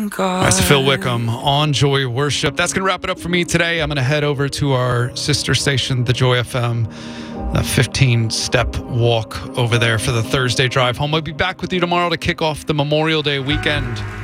That's Phil Wickham on Joy Worship. That's going to wrap it up for me today. I'm going to head over to our sister station, the Joy FM, a 15-step walk over there for the Thursday drive home. I'll be back with you tomorrow to kick off the Memorial Day weekend.